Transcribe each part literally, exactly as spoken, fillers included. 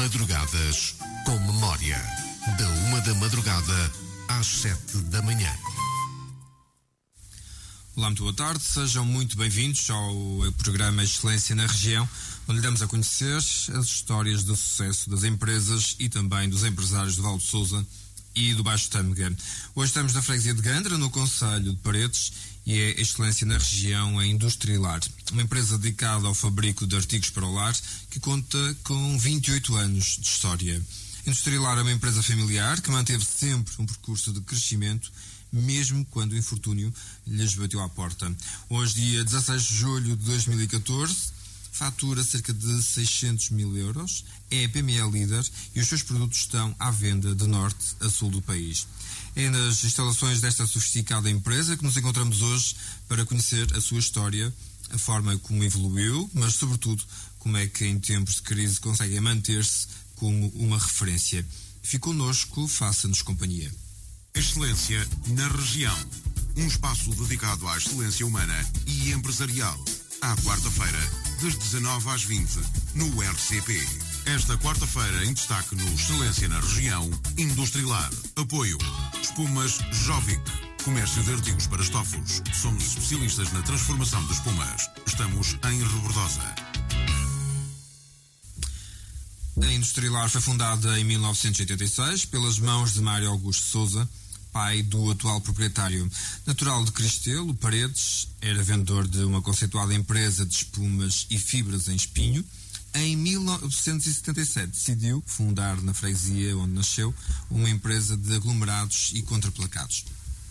Madrugadas com Memória. Da uma da madrugada às sete da manhã. Olá, muito boa tarde, sejam muito bem-vindos ao programa Excelência na Região, onde damos a conhecer as histórias de sucesso das empresas e também dos empresários do Val de Sousa e do Baixo Tâmega. Hoje estamos na freguesia de Gandra, no concelho de Paredes, e é Excelência na Região, é Industrilar, uma empresa dedicada ao fabrico de artigos para o lar, que conta com vinte e oito anos de história. Industrilar é uma empresa familiar que manteve sempre um percurso de crescimento, mesmo quando o infortúnio lhes bateu à porta. Hoje, dia dezasseis de julho de dois mil e catorze, fatura cerca de seiscentos mil euros, é a P M E líder e os seus produtos estão à venda de norte a sul do país. É nas instalações desta sofisticada empresa que nos encontramos hoje para conhecer a sua história, a forma como evoluiu, mas sobretudo como é que em tempos de crise consegue manter-se como uma referência. Fique connosco, faça-nos companhia. Excelência na Região. Um espaço dedicado à excelência humana e empresarial. À quarta-feira, das dezanove às vinte, no R C P. Esta quarta-feira, em destaque no Excelência na Região, Industrilar. Apoio. Espumas Jovic. Comércio de artigos para estofos. Somos especialistas na transformação de espumas. Estamos em Rebordosa. A Industrilar foi fundada em mil novecentos e oitenta e seis pelas mãos de Mário Augusto Sousa, pai do atual proprietário. Natural de Cristelo, Paredes, era vendedor de uma conceituada empresa de espumas e fibras em Espinho. Em mil novecentos e setenta e sete decidiu fundar na freguesia onde nasceu uma empresa de aglomerados e contraplacados.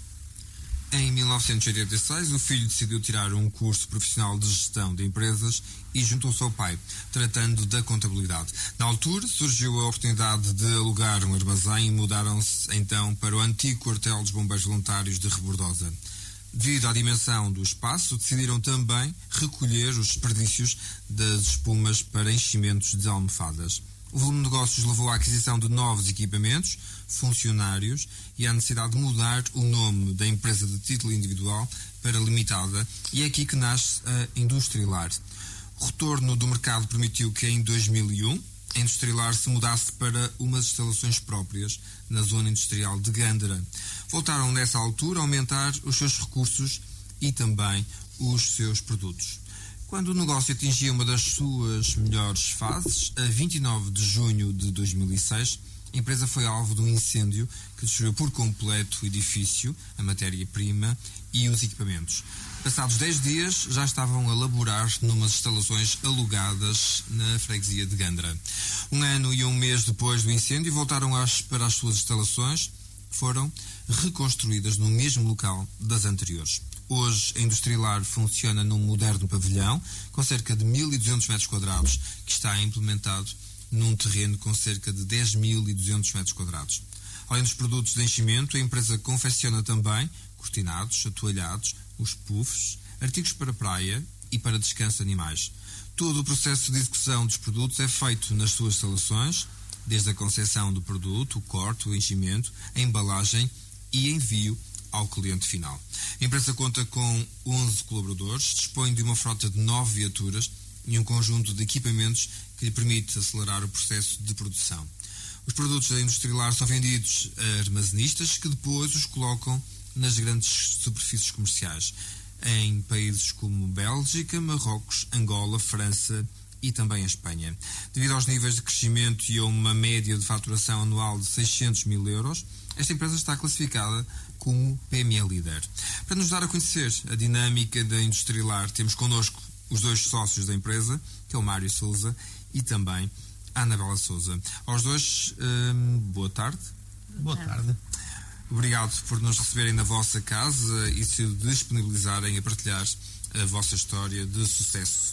Em mil novecentos e oitenta e seis, o filho decidiu tirar um curso profissional de gestão de empresas e juntou-se ao pai, tratando da contabilidade. Na altura, surgiu a oportunidade de alugar um armazém e mudaram-se então para o antigo quartel dos Bombeiros Voluntários de Rebordosa. Devido à dimensão do espaço, decidiram também recolher os desperdícios das espumas para enchimentos de almofadas. O volume de negócios levou à aquisição de novos equipamentos, funcionários e à necessidade de mudar o nome da empresa de título individual para limitada, e é aqui que nasce a Industrilar. O retorno do mercado permitiu que em dois mil e um a Industrilar se mudasse para umas instalações próprias na zona industrial de Gandra. Voltaram nessa altura a aumentar os seus recursos e também os seus produtos. Quando o negócio atingia uma das suas melhores fases, a vinte e nove de junho de dois mil e seis, a empresa foi alvo de um incêndio que destruiu por completo o edifício, a matéria-prima e os equipamentos. Passados dez dias, já estavam a laborar numas instalações alugadas na freguesia de Gandra. Um ano e um mês depois do incêndio, voltaram às, para as suas instalações, que foram reconstruídas no mesmo local das anteriores. Hoje, a Industrilar funciona num moderno pavilhão, com cerca de mil e duzentos metros quadrados, que está implementado num terreno com cerca de dez mil e duzentos metros quadrados. Além dos produtos de enchimento, a empresa confecciona também cortinados, atoalhados, os puffs, artigos para praia e para descanso de animais. Todo o processo de execução dos produtos é feito nas suas instalações, desde a concepção do produto, o corte, o enchimento, a embalagem e envio ao cliente final. A empresa conta com onze colaboradores, dispõe de uma frota de nove viaturas e um conjunto de equipamentos que lhe permite acelerar o processo de produção. Os produtos da Industrilar são vendidos a armazenistas que depois os colocam nas grandes superfícies comerciais em países como Bélgica, Marrocos, Angola, França e também a Espanha. Devido aos níveis de crescimento e a uma média de faturação anual de seiscentos mil euros, esta empresa está classificada como P M E líder. Para nos dar a conhecer a dinâmica da Industrilar, temos connosco os dois sócios da empresa, que é o Mário Sousa e também a Anabela Sousa. Aos dois, hum, boa tarde. Boa tarde. Obrigado por nos receberem na vossa casa e se disponibilizarem a partilhar a vossa história de sucesso.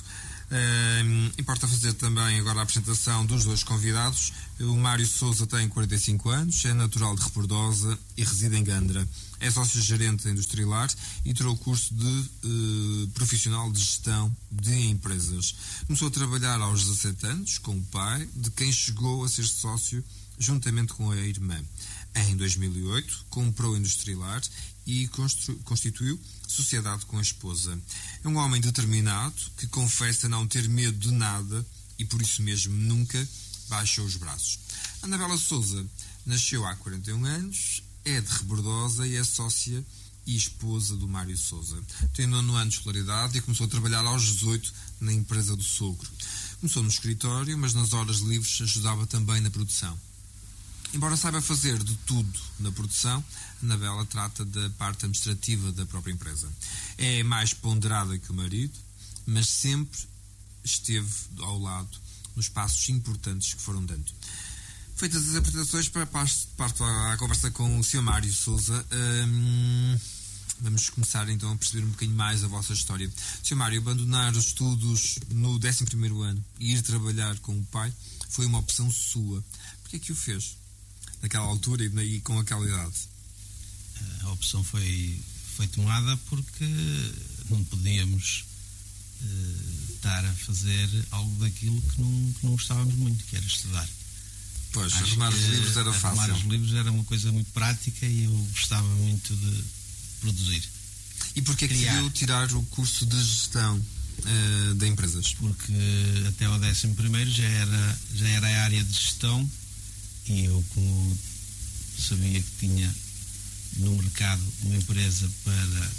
Um, importa fazer também agora a apresentação dos dois convidados. O Mário Sousa tem quarenta e cinco anos, é natural de Rebordosa e reside em Gandra. É sócio-gerente da Industrilar e tirou o curso de uh, profissional de gestão de empresas. Começou a trabalhar aos dezassete anos com o pai, de quem chegou a ser sócio juntamente com a irmã. Em dois mil e oito, comprou a Industrilar e constituiu sociedade com a esposa. É um homem determinado que confessa não ter medo de nada e por isso mesmo nunca baixou os braços. Anabela Sousa nasceu há quarenta e um anos, é de Rebordosa e é sócia e esposa do Mário Sousa. Tem nono ano de escolaridade e começou a trabalhar aos dezoito na empresa do sogro. Começou no escritório, mas nas horas livres ajudava também na produção. Embora saiba fazer de tudo na produção, Anabela trata da parte administrativa da própria empresa. É mais ponderada que o marido, mas sempre esteve ao lado nos passos importantes que foram dando. Feitas as apresentações, para parto à conversa com o senhor Mário Sousa. Hum, vamos começar então a perceber um bocadinho mais a vossa história. senhor Mário, abandonar os estudos no décimo primeiro ano e ir trabalhar com o pai foi uma opção sua. Porquê é que o fez? Naquela altura e com aquela idade? A opção foi, foi tomada porque não podíamos uh, estar a fazer algo daquilo que não, que não gostávamos muito, que era estudar. Pois, Acho arrumar os livros era fácil. Arrumar os livros era uma coisa muito prática e eu gostava muito de produzir. E porquê que decidiu tirar o curso de gestão uh, de empresas? Porque até ao décimo primeiro já era, já era a área de gestão. E eu, como sabia que tinha no mercado uma empresa para,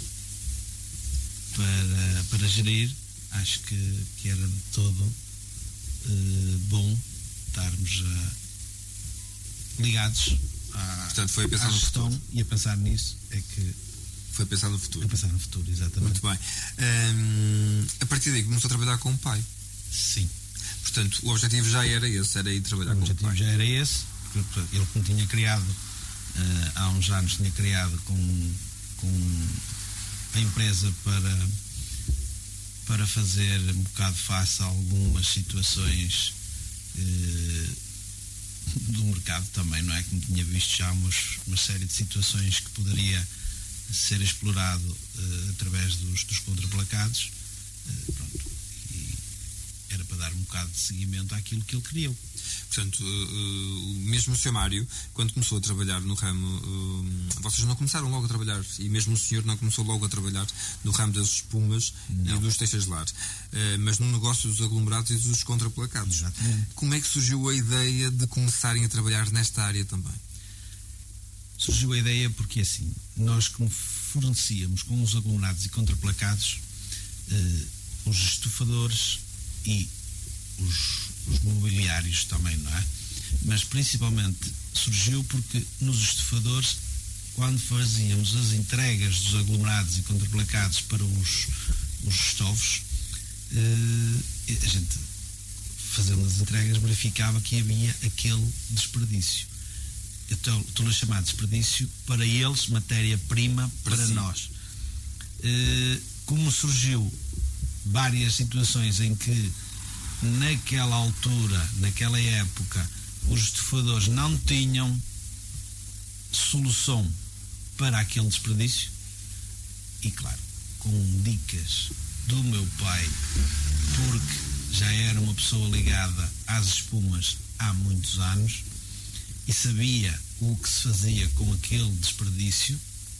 para, para gerir, acho que, que era de todo uh, bom estarmos uh, ligados à, Portanto, foi a pensar à no gestão futuro. E a pensar nisso é que... Foi a pensar no futuro. A pensar no futuro, exatamente. Muito bem. Um, a partir daí começou a trabalhar com o pai? Sim. Portanto, o objetivo já era esse, era ir trabalhar com o pai. O objetivo já era esse. Ele como tinha criado uh, há uns anos tinha criado com, com a empresa para para fazer um bocado face a algumas situações uh, do mercado também, não é? Como tinha visto já umas, uma série de situações que poderia ser explorado uh, através dos, dos contraplacados, uh, pronto, e era para dar um bocado de seguimento àquilo que ele criou. Portanto, uh, mesmo o senhor Mário, quando começou a trabalhar no ramo, uh, vocês não começaram logo a trabalhar, e mesmo o senhor não começou logo a trabalhar no ramo das espumas não. e dos textos de lar, uh, mas no negócio dos aglomerados e dos contraplacados. Exatamente. Como é que surgiu a ideia de começarem a trabalhar nesta área também? Surgiu a ideia porque, assim, nós como fornecíamos com os aglomerados e contraplacados, uh, os estufadores e os os mobiliários também, não é? Mas principalmente surgiu porque nos estufadores, quando fazíamos as entregas dos aglomerados e contraplacados para os, os estofos, eh, a gente, fazendo as entregas, verificava que havia aquele desperdício. Então, estou a chamar de desperdício para eles, matéria-prima para, para nós. Eh, como surgiu várias situações em que naquela altura, naquela época, os estufadores não tinham solução para aquele desperdício, e claro, com dicas do meu pai, porque já era uma pessoa ligada às espumas há muitos anos e sabia o que se fazia com aquele desperdício,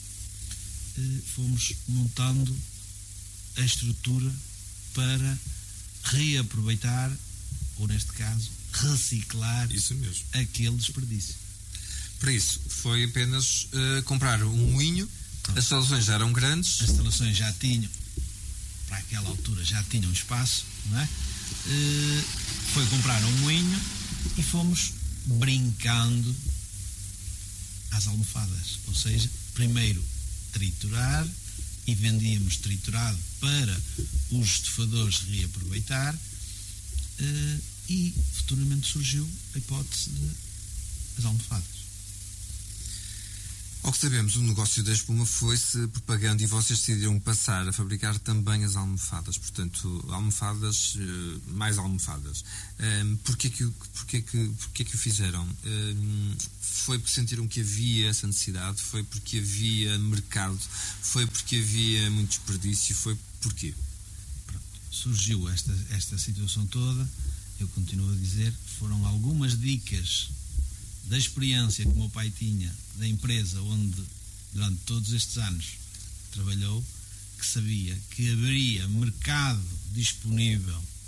fomos montando a estrutura para reaproveitar, ou neste caso, reciclar isso mesmo. Aquele desperdício. Para isso, foi apenas uh, comprar um moinho, as instalações já eram grandes. As instalações já tinham, para aquela altura, já tinham espaço, não é? Uh, foi comprar um moinho e fomos brincando às almofadas. Ou seja, primeiro triturar, e vendíamos triturado para os estufadores reaproveitar, uh, e futuramente surgiu a hipótese de as almofadas. Ao que sabemos, o negócio da espuma foi-se propagando e vocês decidiram passar a fabricar também as almofadas. Portanto, almofadas, mais almofadas. Um, porquê, que, porquê, que, porquê que o fizeram? Um, foi porque sentiram que havia essa necessidade? Foi porque havia mercado? Foi porque havia muito desperdício? Foi porquê? Pronto. Surgiu esta, esta situação toda, eu continuo a dizer, foram algumas dicas da experiência que o meu pai tinha da empresa onde durante todos estes anos trabalhou, que sabia que haveria mercado disponível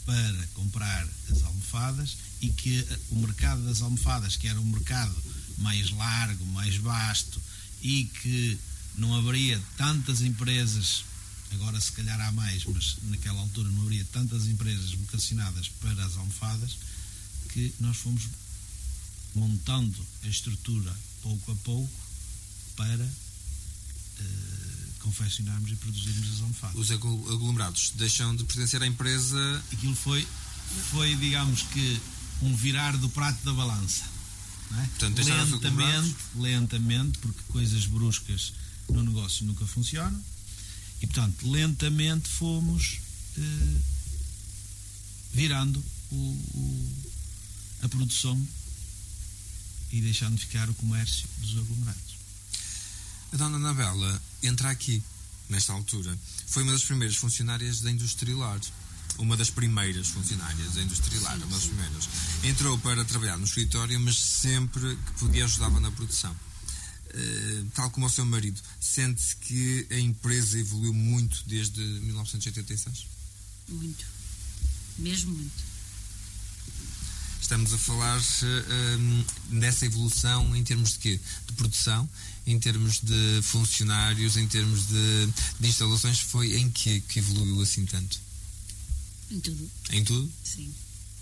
para comprar as almofadas e que o mercado das almofadas, que era um mercado mais largo, mais vasto e que não haveria tantas empresas, agora se calhar há mais, mas naquela altura não haveria tantas empresas vocacionadas para as almofadas, que nós fomos montando a estrutura pouco a pouco para uh, confeccionarmos e produzirmos as almofadas. Os aglomerados deixam de pertencer à empresa. Aquilo foi, foi digamos que, um virar do prato da balança. Não é? Portanto, lentamente, lentamente, porque coisas bruscas no negócio nunca funcionam, e portanto, lentamente fomos uh, virando o, o, a produção e deixando de ficar o comércio dos aglomerados. A dona Anabela entra aqui, nesta altura. Foi uma das primeiras funcionárias da Industrilar. Uma das primeiras funcionárias da Industrilar, sim, uma das primeiras. Entrou para trabalhar no escritório, mas sempre que podia ajudava na produção. Uh, tal como o seu marido, sente-se que a empresa evoluiu muito desde mil novecentos e oitenta e seis? Muito. Mesmo muito. Estamos a falar uh, dessa evolução em termos de quê? De produção, em termos de funcionários, em termos de, de instalações. Foi em que, que evoluiu assim tanto? Em tudo. Em tudo? Sim.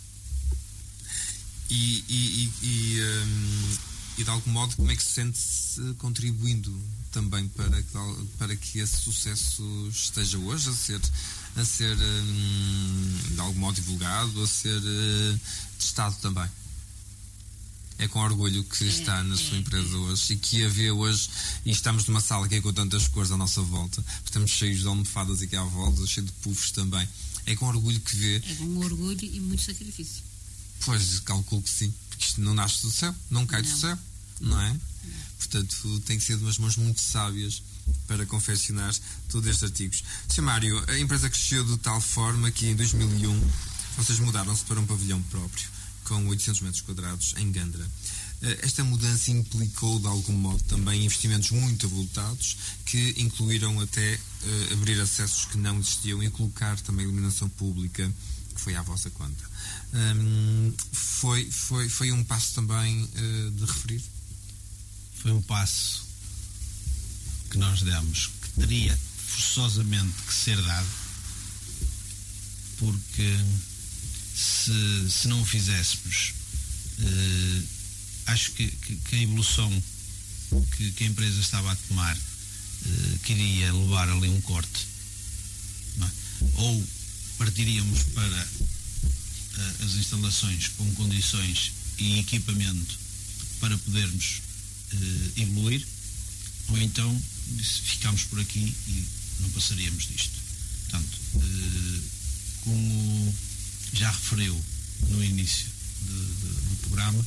E, e, e, e, um, e de algum modo, como é que se sente-se contribuindo também para que, para que esse sucesso esteja hoje a ser, a ser um, de algum modo divulgado, a ser uh, testado também? É com orgulho que é, está na é, sua empresa é. hoje e que a vê hoje, e estamos numa sala que é com tantas cores à nossa volta, estamos cheios de almofadas aqui à volta, cheio de puffs também. É com orgulho que vê. É com orgulho e muito sacrifício. Pois, calculo que sim, porque isto não nasce do céu, não cai não. do céu, não é? Não. Portanto, tem que ser de umas mãos muito sábias para confeccionar todos estes artigos. senhor Mário, a empresa cresceu de tal forma que em dois mil e um vocês mudaram-se para um pavilhão próprio, com oitocentos metros quadrados em Gandra. Esta mudança implicou, de algum modo, também investimentos muito avultados, que incluíram até uh, abrir acessos que não existiam e colocar também iluminação pública, que foi à vossa conta. Um, foi, foi, foi um passo também uh, de referir? Foi um passo que nós demos, que teria forçosamente que ser dado, porque se, se não o fizéssemos, uh, acho que, que, que a evolução que, que a empresa estava a tomar uh, queria levar ali um corte, não é? Ou partiríamos para uh, as instalações com condições e equipamento para podermos uh, evoluir, ou então ficámos por aqui e não passaríamos disto. Portanto, uh, como já referiu no início de, de, do programa,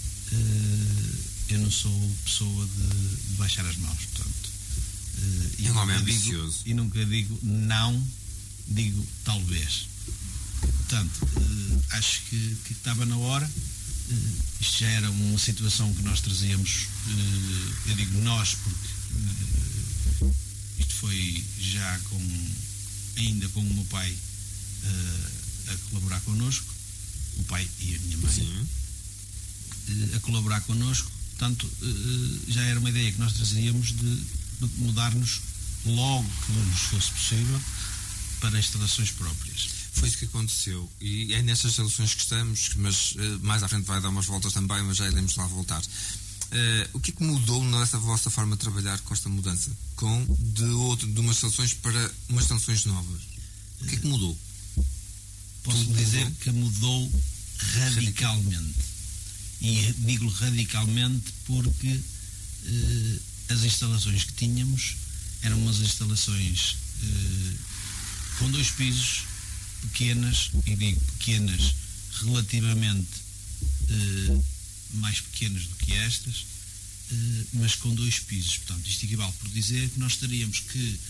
Uh, eu não sou pessoa de, de baixar as mãos, portanto, uh, é um homem ambicioso e nunca digo não, digo talvez. Portanto, uh, acho que, que estava na hora. Uh, isto já era uma situação que nós trazíamos, uh, eu digo nós porque uh, isto foi já com ainda com o meu pai uh, a colaborar connosco, o pai e a minha mãe. Sim. A colaborar connosco, portanto, já era uma ideia que nós trazíamos de mudar-nos logo que nos fosse possível para instalações próprias. Foi isso que aconteceu e é nessas instalações que estamos, mas mais à frente vai dar umas voltas também, mas já iremos lá voltar. Uh, o que é que mudou nessa vossa forma de trabalhar com esta mudança? Com de, outro, de umas instalações para umas instalações novas? O que é que mudou? Posso Tudo dizer mudou? que mudou radicalmente. E digo radicalmente porque uh, as instalações que tínhamos eram umas instalações uh, com dois pisos, pequenas, e digo pequenas relativamente uh, mais pequenas do que estas, uh, mas com dois pisos. Portanto, isto equivale por dizer que nós teríamos que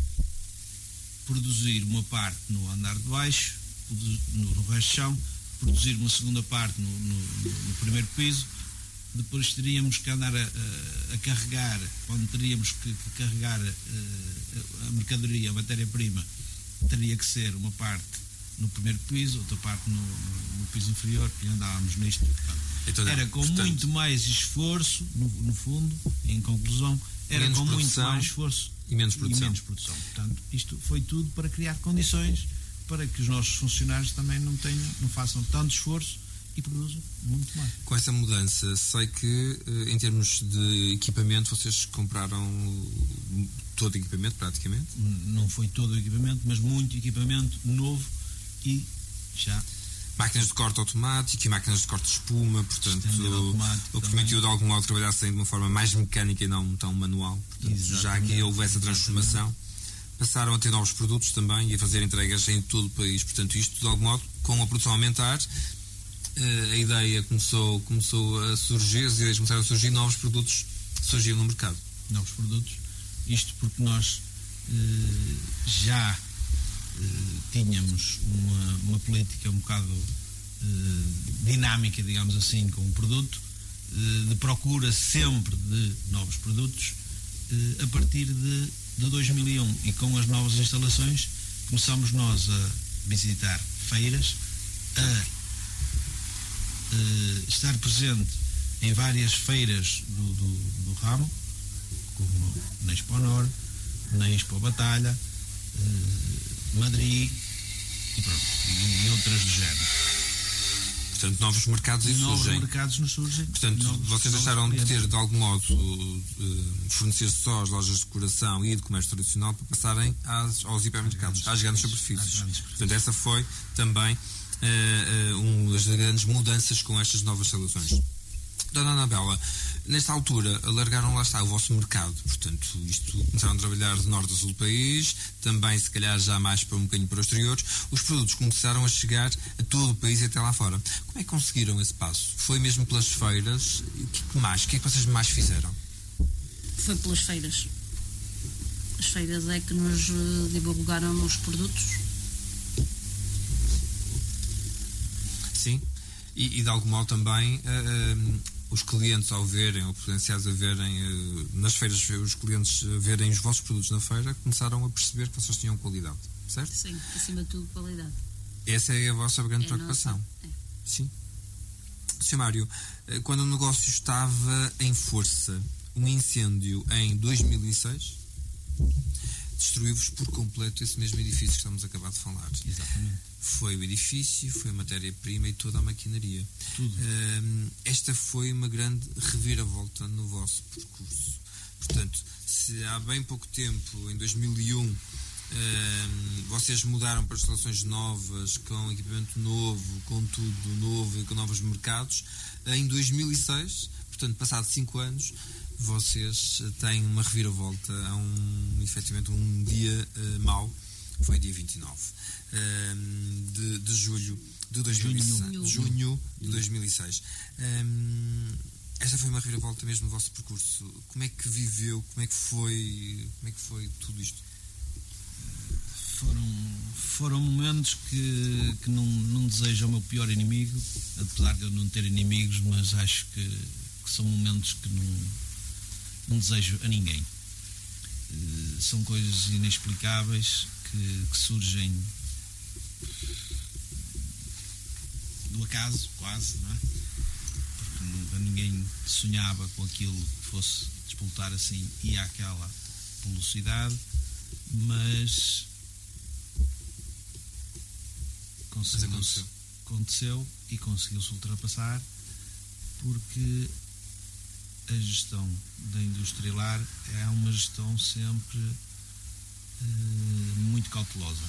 produzir uma parte no andar de baixo, no, no resto do chão, produzir uma segunda parte no, no, no primeiro piso, depois teríamos que andar a, a, a carregar, quando teríamos que, que carregar a, a mercadoria, a matéria-prima, teria que ser uma parte no primeiro piso, outra parte no, no, no piso inferior, e andávamos nisto. Portanto, então, era com portanto, muito mais esforço, no, no fundo, em conclusão, era com muito mais esforço e menos produção. E menos produção. Portanto, isto foi tudo para criar condições para que os nossos funcionários também não tenham, não façam tanto esforço e produzam muito mais. Com essa mudança, sei que em termos de equipamento vocês compraram todo o equipamento praticamente? Não foi todo o equipamento, mas muito equipamento novo e já. Máquinas de corte automático e máquinas de corte de espuma, portanto, o que permitiu de algum modo trabalhar-se de uma forma mais mecânica e não tão manual. Portanto, já que houve essa transformação, exatamente, passaram a ter novos produtos também e a fazer entregas em todo o país. Portanto, isto de algum modo, com a produção a aumentar, a ideia começou, começou a surgir, as ideias começaram a surgir, novos produtos surgiram no mercado. Novos produtos, isto porque nós eh, já eh, tínhamos uma, uma política um bocado eh, dinâmica, digamos assim, com o produto, eh, de procura sempre de novos produtos, eh, a partir de, de dois mil e um, e com as novas instalações começamos nós a visitar feiras, a Uh, estar presente em várias feiras do, do, do ramo, como na Expo Nord, na Expo Batalha, uh, Madrid e, pronto, e, e outras do género. Portanto, novos mercados e novos surgem. mercados nos surgem. Portanto, novos, vocês novos deixaram de clientes. ter, de algum modo, uh, fornecer só às lojas de decoração e de comércio tradicional para passarem às, aos hipermercados, às grandes superfícies. Portanto, essa foi também Uh, uh, uma das grandes mudanças com estas novas soluções. Dona Anabela, nesta altura alargaram, lá está, o vosso mercado, portanto, isto começaram a trabalhar de norte a sul do país, também se calhar já mais para um bocadinho para os exteriores, os produtos começaram a chegar a todo o país e até lá fora. Como é que conseguiram esse passo? Foi mesmo pelas feiras? O que mais? O que é que vocês mais fizeram? Foi pelas feiras. As feiras é que nos divulgaram os produtos. Sim, e, e de algum modo também uh, uh, os clientes ao verem, ou potenciais a verem uh, nas feiras, os clientes a verem os vossos produtos na feira, começaram a perceber que vocês tinham qualidade, certo? Sim, acima de tudo qualidade. Essa é a vossa grande é preocupação. É. Sim. senhor Mário, uh, quando o negócio estava em força, um incêndio em dois mil e seis destruiu-vos por completo esse mesmo edifício que estamos a acabar de falar. Exatamente. Foi o edifício, foi a matéria-prima e toda a maquinaria. Tudo. Um, esta foi uma grande reviravolta no vosso percurso. Portanto, se há bem pouco tempo, em dois mil e um, um, vocês mudaram para instalações novas, com equipamento novo, com tudo novo e com novos mercados, em dois mil e seis, portanto, passados cinco anos, vocês têm uma reviravolta a um, efetivamente, um dia uh, mau, foi dia vinte e nove um, de, de julho de dois mil e seis. Junho. Junho de dois mil e seis. Um, esta foi uma reviravolta mesmo do vosso percurso. Como é que viveu, como é que foi, como é que foi tudo isto? Foram, foram momentos que, que não, não desejo ao meu pior inimigo, apesar de eu não ter inimigos, mas acho que, que são momentos que não, não desejo a ninguém. Uh, são coisas inexplicáveis que, que surgem do acaso, quase, não é? Porque nunca ninguém sonhava com aquilo que fosse despoltar assim e àquela velocidade, mas conseguiu, mas aconteceu. aconteceu e conseguiu-se ultrapassar, porque a gestão da Industrilar é uma gestão sempre uh, muito cautelosa.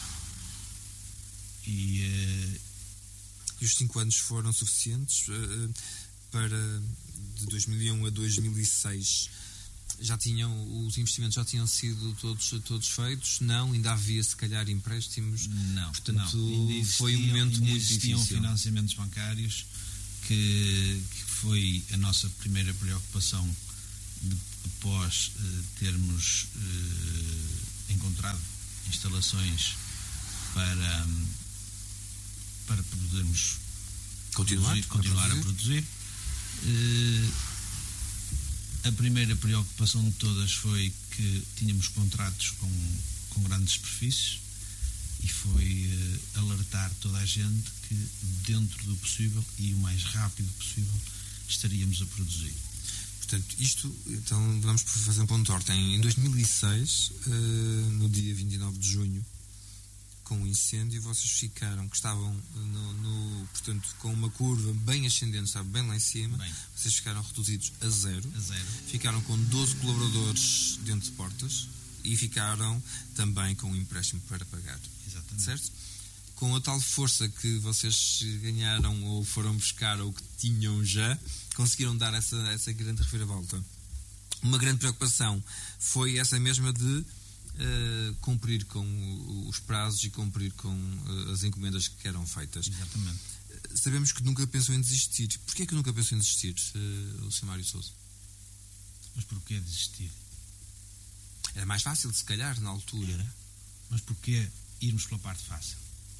E, uh, e os cinco anos foram suficientes uh, para, de dois mil e um a dois mil e seis, já tinham, os investimentos já tinham sido todos, todos feitos? Não? Ainda havia se calhar empréstimos? Não, portanto não. foi um momento muito existiam difícil. Financiamentos bancários que, que foi a nossa primeira preocupação de, após uh, termos uh, encontrado instalações para, um, para podermos continuar, produzir, continuar a produzir. A, produzir. Uh, a primeira preocupação de todas foi que tínhamos contratos com, com grandes superfícies e foi uh, alertar toda a gente que dentro do possível e o mais rápido possível estaríamos a produzir. Portanto, isto, então vamos fazer um ponto de ordem. Em dois mil e seis, uh, no dia vinte e nove de junho, com o incêndio, vocês ficaram, que estavam no, no, portanto, com uma curva bem ascendente, sabe, bem lá em cima, bem. Vocês ficaram reduzidos a zero, a zero, ficaram com doze colaboradores dentro de portas e ficaram também com um empréstimo para pagar. Exatamente. Certo? Com a tal força que vocês ganharam ou foram buscar ou que tinham já, conseguiram dar essa, essa grande reviravolta. Uma grande preocupação foi essa mesma de Uh, cumprir com os prazos e cumprir com uh, as encomendas que eram feitas. Exatamente. Uh, sabemos que nunca pensou em desistir. Porquê é que nunca pensou em desistir, uh, o senhor Mário Sousa? Mas porquê desistir? Era mais fácil, se calhar, na altura. Era. Mas porquê irmos pela parte fácil?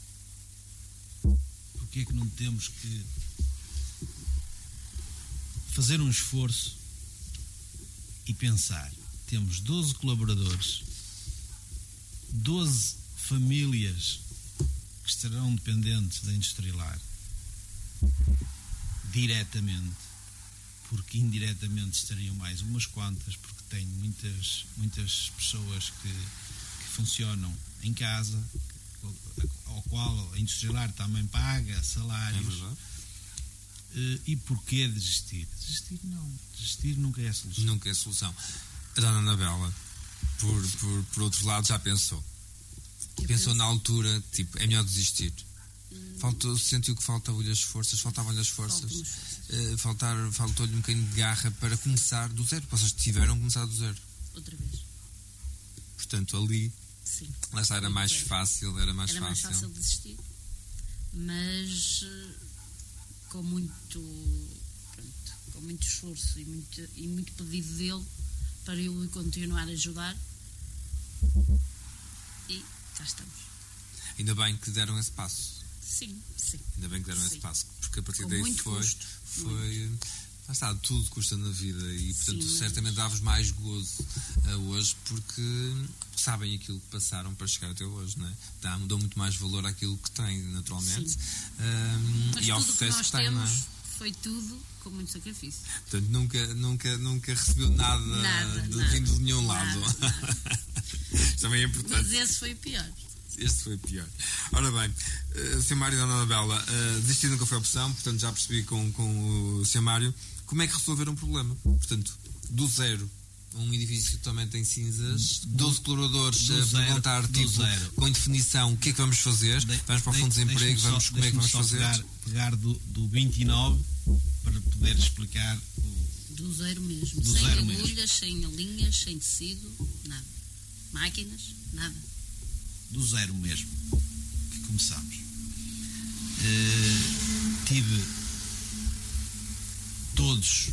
Porquê é que não temos que fazer um esforço e pensar? Temos doze colaboradores, doze famílias que estarão dependentes da Industrilar diretamente, porque indiretamente estariam mais umas quantas, porque tem muitas, muitas pessoas que, que funcionam em casa, ao qual a Industrilar também paga salários. É verdade. E porquê desistir? Desistir não. Desistir nunca é a solução. Nunca é a solução. A dona Anabela, por, por, por outro lado, já pensou. Eu pensou penso. na altura, tipo, é melhor desistir. Hum. Faltou, sentiu que faltavam-lhe as forças, faltavam-lhe as forças. Uh, faltar, faltou-lhe um bocadinho de garra para começar do zero. Vocês tiveram que começar do zero. Outra vez. Portanto, ali, sim, lá está, era mais fácil, era mais era fácil. mais fácil desistir. Mas com muito, pronto, com muito esforço e muito, e muito pedido dele para eu continuar a ajudar, e cá estamos. Ainda bem que deram esse passo. Sim, sim. Ainda bem que deram sim. esse passo, porque a partir com daí muito foi, custo, foi muito. Lá está, tudo custa na vida e portanto Sim, mas... certamente dá-vos mais gozo uh, hoje porque sabem aquilo que passaram para chegar até hoje, não é? Dá, dão muito mais valor àquilo que têm, naturalmente, um, e ao sucesso que, que têm, não é? Foi tudo com muito sacrifício. Portanto, nunca, nunca, nunca recebeu nada, nada de nada, vindo de nenhum nada, lado. Nada. Também é importante. Mas esse foi o pior. Este foi o pior. Ora bem, uh, senhor Mário e dona Anabela, uh, desistir nunca foi opção, portanto já percebi com, com o senhor Mário como é que resolveram um problema. Portanto, do zero, um edifício totalmente em cinzas, doze colaboradores a perguntar tipo, com indefinição o que é que vamos fazer, de, vamos para o fundo de desemprego, vamos, como é que vamos fazer? Pegar, pegar do, do vinte e nove para poder explicar o... Do zero mesmo, do sem zero agulhas, mesmo. sem linhas, sem tecido, nada. Máquinas, nada. Do zero mesmo que começámos. Uh, tive todos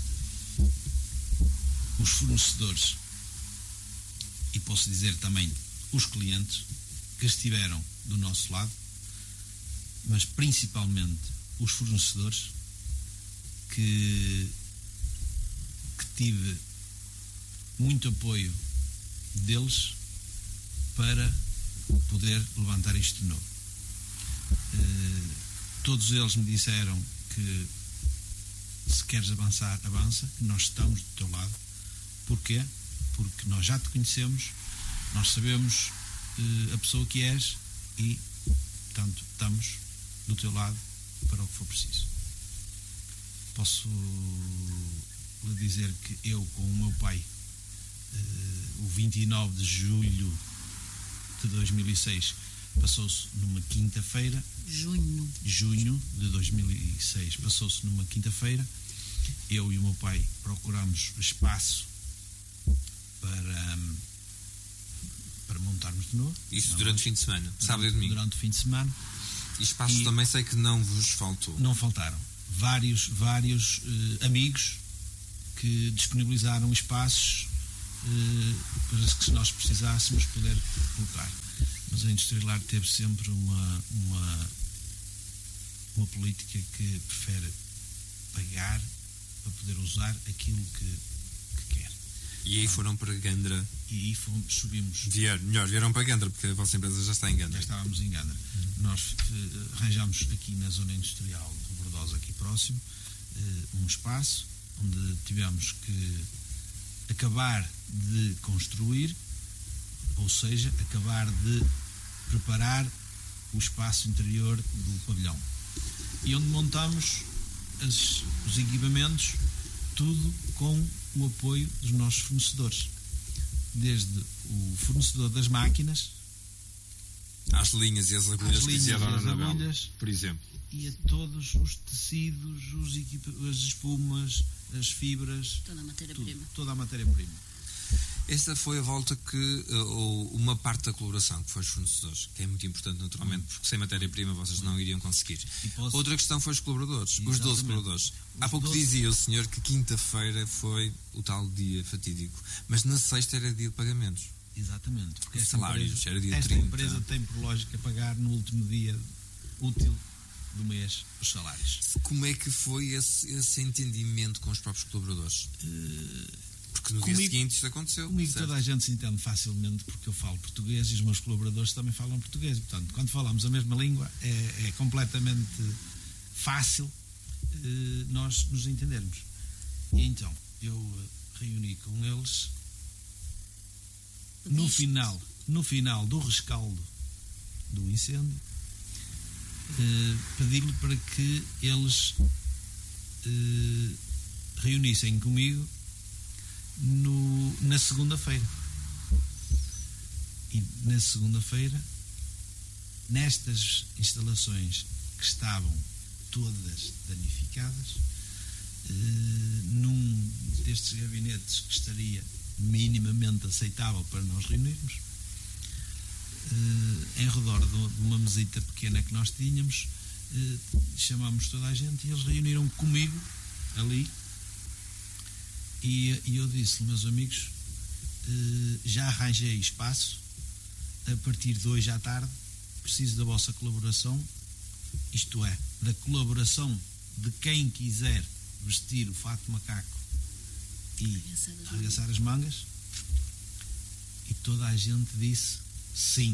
os fornecedores e posso dizer também os clientes que estiveram do nosso lado, mas principalmente os fornecedores que, que tive muito apoio deles para poder levantar isto de novo. Uh, todos eles me disseram que se queres avançar, avança, que nós estamos do teu lado. Porquê? Porque nós já te conhecemos, nós sabemos uh, a pessoa que és e, portanto, estamos do teu lado para o que for preciso. Posso lhe dizer que eu, com o meu pai, uh, o vinte e nove de julho de dois mil e seis, passou-se numa quinta-feira. Junho. Junho de dois mil e seis, passou-se numa quinta-feira. Eu e o meu pai procuramos espaço para, para montarmos de novo. Isso durante o fim de semana, sábado e domingo. Durante o fim de semana. E espaços e também sei que não vos faltou. Não faltaram. Vários, vários uh, amigos que disponibilizaram espaços uh, para que, se nós precisássemos, poder colocar. Mas a Industrilar teve sempre uma, uma, uma política que prefere pagar para poder usar aquilo que, que quer. E aí foram para Gandra. E aí fomos, subimos. Vier, melhor, vieram para Gandra, porque a vossa empresa já está em Gandra. Já estávamos em Gandra. Uhum. Nós uh, arranjámos aqui na zona industrial de Bordosa, aqui próximo, uh, um espaço onde tivemos que acabar de construir, ou seja, acabar de preparar o espaço interior do pavilhão. E onde montamos as, os equipamentos, tudo com o apoio dos nossos fornecedores. Desde o fornecedor das máquinas, às linhas e as agulhas às que linhas fizeram e as na Anabel, agulhas, por exemplo. E a todos os tecidos, os equipa- as espumas, as fibras, toda a matéria-prima. Toda a matéria-prima. Essa foi a volta que, ou uma parte da colaboração, que foi os fornecedores, que é muito importante naturalmente, porque sem matéria-prima vocês não iriam conseguir. Posso... Outra questão foi os colaboradores, Exatamente. os doze colaboradores. Os Há pouco doze... dizia o senhor que quinta-feira foi o tal dia fatídico, mas na sexta era dia de pagamentos. Exatamente. Porque esta salários, empresa, era dia esta trinta. empresa tem por lógica pagar no último dia útil do mês os salários. Como é que foi esse, esse entendimento com os próprios colaboradores? Uh... Porque no comigo, dia seguinte isto aconteceu. Comigo certo? Toda a gente se entende facilmente porque eu falo português e os meus colaboradores também falam português. Portanto, quando falamos a mesma língua é, é completamente fácil eh, nós nos entendermos. E então, eu reuni com eles no final, no final do rescaldo do incêndio, eh, pedi-lhe para que eles eh, reunissem comigo No, na segunda-feira. E na segunda-feira, nestas instalações que estavam todas danificadas, eh, num destes gabinetes que estaria minimamente aceitável para nós reunirmos, eh, em redor de uma mesita pequena que nós tínhamos, eh, chamámos toda a gente e eles reuniram comigo ali. E, e eu disse, meus amigos, eh, já arranjei espaço, a partir de hoje à tarde preciso da vossa colaboração, isto é, da colaboração de quem quiser vestir o fato de macaco e arregaçar as mangas. E toda a gente disse sim.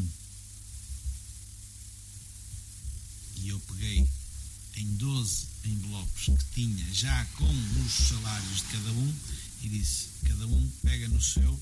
E eu peguei em doze envelopes que tinha já com os salários de cada um e disse, cada um pega no seu,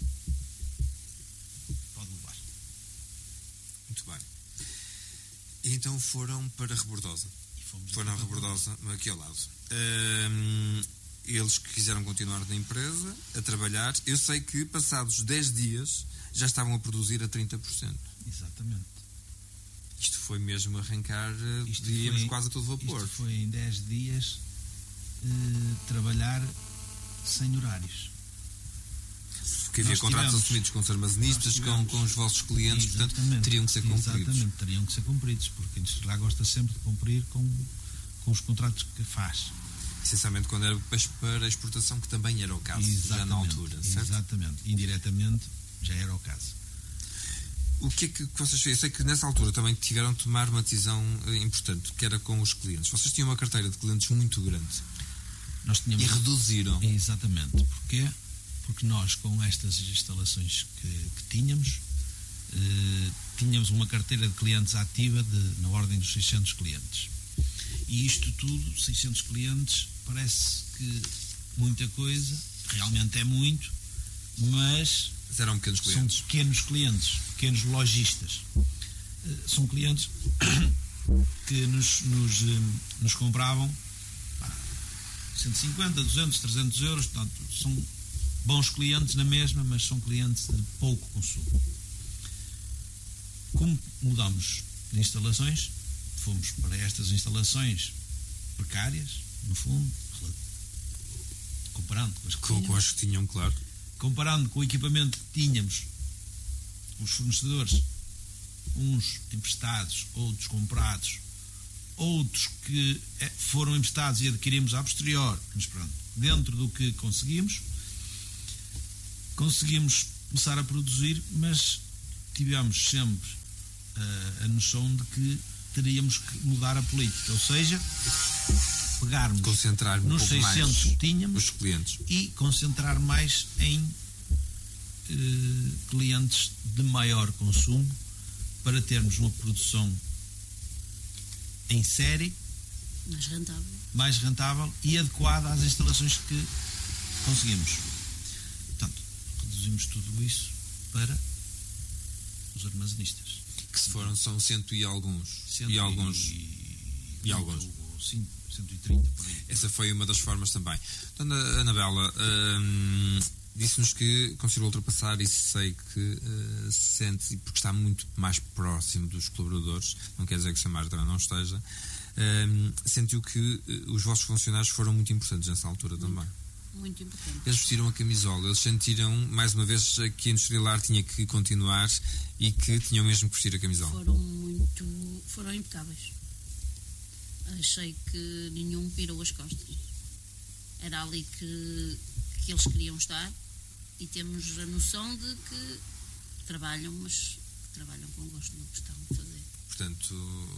pode levar. Muito bem. E então foram para Rebordosa. E fomos foram a Rebordosa, aqui ao lado. Hum, eles que quiseram continuar na empresa, a trabalhar, eu sei que passados dez dias já estavam a produzir a trinta por cento. Exatamente. Isto foi mesmo arrancar, isto diríamos, foi, quase a todo vapor. Isto foi em dez dias eh, trabalhar sem horários. Porque havia contratos tivemos, assumidos com os armazenistas, com, com os vossos clientes, portanto, teriam que ser cumpridos. Exatamente, teriam que ser cumpridos, porque a indústria gosta sempre de cumprir com, com os contratos que faz. Essencialmente quando era para exportação, que também era o caso, exatamente, já na altura, certo? Exatamente, indiretamente já era o caso. O que é que vocês fez? Eu sei que nessa altura também tiveram de tomar uma decisão importante, que era com os clientes. Vocês tinham uma carteira de clientes muito grande. Nós tínhamos... E reduziram. Exatamente. Porquê? Porque nós, com estas instalações que, que tínhamos, eh, tínhamos uma carteira de clientes ativa de, na ordem dos seiscentos clientes. E isto tudo, seiscentos clientes, parece que muita coisa, realmente é muito, mas... Eram pequenos clientes. São pequenos clientes, pequenos lojistas. São clientes que nos, nos, nos compravam cento e cinquenta, duzentos, trezentos euros. Portanto, são bons clientes na mesma, mas são clientes de pouco consumo. Como mudamos de instalações, fomos para estas instalações precárias, no fundo, comparando com as que, com, com as que tinham, claro. Comparando com o equipamento que tínhamos, os fornecedores, uns emprestados, outros comprados, outros que foram emprestados e adquirimos a posterior, mas pronto, dentro do que conseguimos, conseguimos começar a produzir, mas tivemos sempre uh, a noção de que teríamos que mudar a política, ou seja, pegarmos concentrar um nos seiscentos que tínhamos os clientes e concentrar mais em eh, clientes de maior consumo para termos uma produção em série mais rentável, mais rentável e adequada às instalações que conseguimos. Portanto, reduzimos tudo isso para os armazenistas. Que se foram, são cento e alguns. Cento e alguns. E, e alguns. Sim, cento e trinta por aí. Essa foi uma das formas também. Dona Anabela, hum, disse-nos que conseguiu ultrapassar e sei que uh, se sente, porque está muito mais próximo dos colaboradores, não quer dizer que o Samar também não esteja, hum, sentiu que uh, os vossos funcionários foram muito importantes nessa altura muito, também. Muito importante. Eles vestiram a camisola, eles sentiram, mais uma vez, que a Industrial tinha que continuar e que tinham mesmo que vestir a camisola. Foram muito, foram impecáveis. Achei que nenhum pirou as costas. Era ali que, que eles queriam estar e temos a noção de que trabalham, mas que trabalham com gosto no que estão a fazer. Portanto,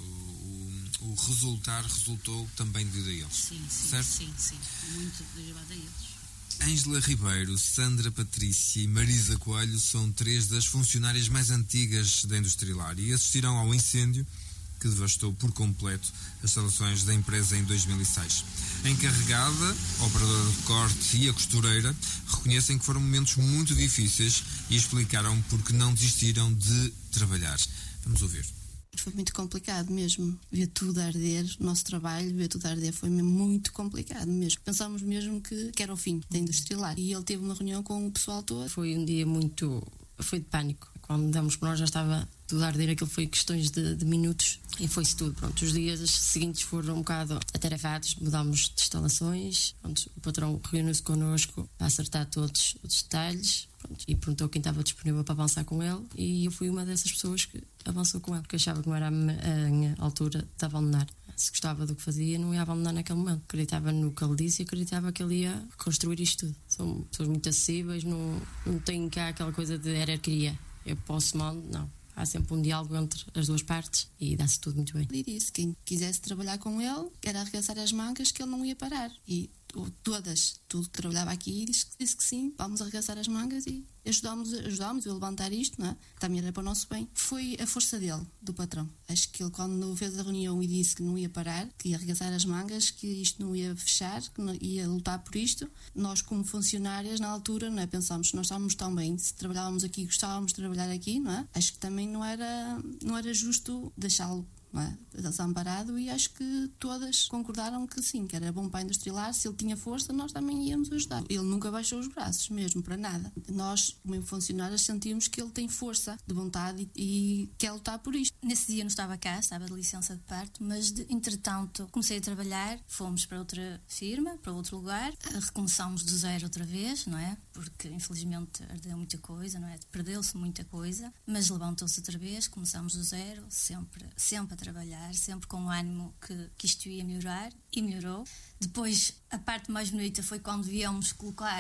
o, o resultar resultou também devido a eles. Sim, sim, certo? sim, sim. Muito derivado a eles. Ângela Ribeiro, Sandra Patrícia e Marisa Coelho são três das funcionárias mais antigas da Industrial e assistiram ao incêndio que devastou por completo as instalações da empresa em dois mil e seis. A encarregada, a operadora de corte e a costureira reconhecem que foram momentos muito difíceis e explicaram porque não desistiram de trabalhar. Vamos ouvir. Foi muito complicado mesmo, ver tudo a arder, o nosso trabalho, ver tudo a arder foi mesmo muito complicado mesmo. Pensámos mesmo que, que era o fim da Industrial e ele teve uma reunião com o pessoal todo. Foi um dia muito, foi de pânico. Quando demos por nós já estava tudo a arder, aquilo foi questões de, de minutos e foi-se tudo. Pronto, os dias seguintes foram um bocado atarefados, mudámos de instalações, pronto, o patrão reuniu-se connosco a acertar todos os detalhes, pronto, e perguntou quem estava disponível para avançar com ele e eu fui uma dessas pessoas que avançou com ele, porque achava que não era a minha altura de abandonar. Se gostava do que fazia, não ia abandonar naquele momento. Acreditava no que ele disse e acreditava que ele ia construir isto tudo. São pessoas muito acessíveis, não, não tem cá aquela coisa de hierarquia. Eu posso, mando, não. Há sempre um diálogo entre as duas partes e dá-se tudo muito bem. E disse que quem quisesse trabalhar com ele, era arregaçar as mangas, que ele não ia parar. E todas, tudo que trabalhava aqui, disse, disse que sim, vamos arregaçar as mangas e ajudámos, ajudámos a levantar isto, não é? Também era para o nosso bem. Foi a força dele, do patrão. Acho que ele, quando fez a reunião e disse que não ia parar, que ia arregaçar as mangas, que isto não ia fechar, que não ia lutar por isto, nós, como funcionárias, na altura, não é? Pensámos, nós estávamos tão bem, se trabalhávamos aqui, gostávamos de trabalhar aqui, não é? Acho que também não era, não era justo deixá-lo, não é? Desamparado, e acho que todas concordaram que sim, que era bom para a Industrial. Se ele tinha força, nós também íamos ajudar. Ele nunca baixou os braços, mesmo, para nada. Nós, como funcionários, sentimos que ele tem força de vontade e, e quer lutar por isto. Nesse dia não estava cá, estava de licença de parto, mas de, entretanto comecei a trabalhar, fomos para outra firma, para outro lugar, recomeçámos do zero outra vez, não é? Porque infelizmente ardeu muita coisa, não é? Perdeu-se muita coisa, mas levantou-se outra vez, começámos do zero, sempre, sempre a trabalhar, sempre com o ânimo que, que isto ia melhorar, e melhorou. Depois, a parte mais bonita foi quando viemos colocar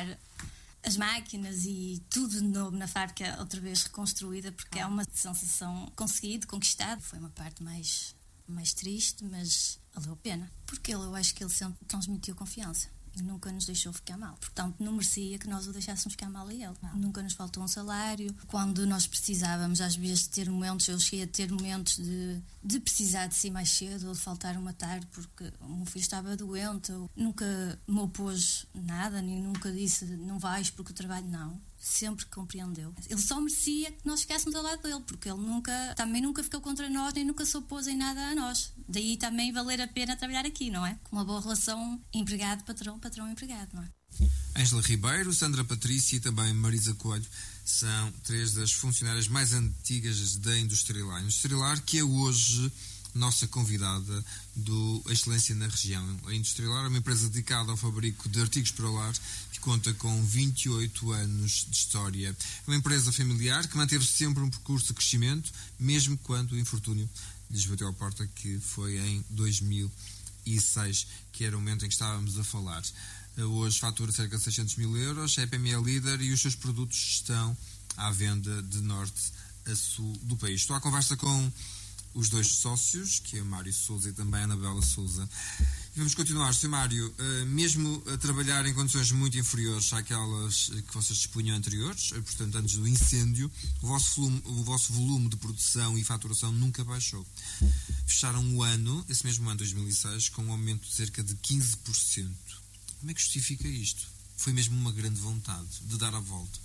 as máquinas e tudo de novo na fábrica, outra vez reconstruída, porque é uma sensação conseguida, conquistada. Foi uma parte mais, mais triste, mas valeu a pena, porque ele, eu acho que ele sempre transmitiu confiança e nunca nos deixou ficar mal. Portanto, não merecia que nós o deixássemos ficar mal a ele. Não. Nunca nos faltou um salário. Quando nós precisávamos, às vezes, de ter momentos, eu cheguei a ter momentos de, de precisar de si mais cedo ou de faltar uma tarde porque o meu filho estava doente. Eu nunca me opôs nada, nem nunca disse não vais porque o trabalho não. Sempre compreendeu. Ele só merecia que nós ficássemos ao lado dele, porque ele nunca, também nunca ficou contra nós, nem nunca se opôs em nada a nós. Daí também valer a pena trabalhar aqui, não é? Com uma boa relação empregado-patrão, patrão-empregado, não é? Ângela Ribeiro, Sandra Patrícia e também Marisa Coelho são três das funcionárias mais antigas da Industrial. A Industrial, que é hoje nossa convidada do Excelência na Região. A Industrial é uma empresa dedicada ao fabrico de artigos para o lar que conta com vinte e oito anos de história. É uma empresa familiar que manteve sempre um percurso de crescimento, mesmo quando o infortúnio lhes bateu à porta, que foi em dois mil e seis, que era o momento em que estávamos a falar. Hoje fatura cerca de seiscentos mil euros, é P M E líder e os seus produtos estão à venda de norte a sul do país. Estou à conversa com os dois sócios, que é Mário Sousa e também a Anabela Sousa. Vamos continuar, senhor Mário. Uh, mesmo a trabalhar em condições muito inferiores àquelas que vocês dispunham anteriores, portanto, antes do incêndio, o vosso volume, o vosso volume de produção e faturação nunca baixou. Fecharam o ano, esse mesmo ano, dois mil e seis, com um aumento de cerca de quinze por cento. Como é que justifica isto? Foi mesmo uma grande vontade de dar a volta.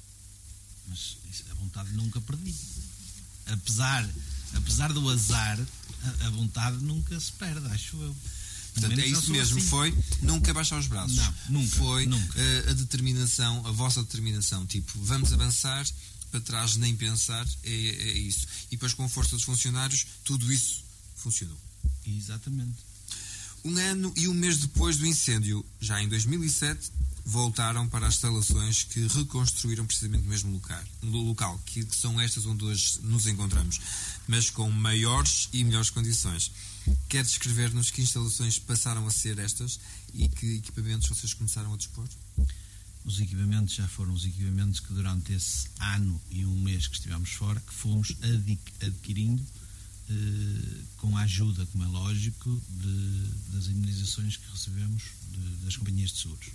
Mas a vontade nunca perdi. Apesar, apesar do azar, a, a vontade nunca se perde, acho eu. Portanto, é isso mesmo, assim. Foi nunca baixar os braços. Não, nunca. Foi nunca. A, a determinação, a vossa determinação, tipo, vamos avançar, para trás nem pensar, é, é isso. E depois com a força dos funcionários, tudo isso funcionou. Exatamente. Um ano e um mês depois do incêndio, já em dois mil e sete, voltaram para as instalações que reconstruíram precisamente no mesmo local, no local que são estas onde hoje nos encontramos, mas com maiores e melhores condições. Quer descrever-nos que instalações passaram a ser estas e que equipamentos vocês começaram a dispor? Os equipamentos já foram os equipamentos que durante esse ano e um mês que estivemos fora, que fomos adquirindo eh, com a ajuda, como é lógico, de, das indemnizações que recebemos de, das companhias de seguros.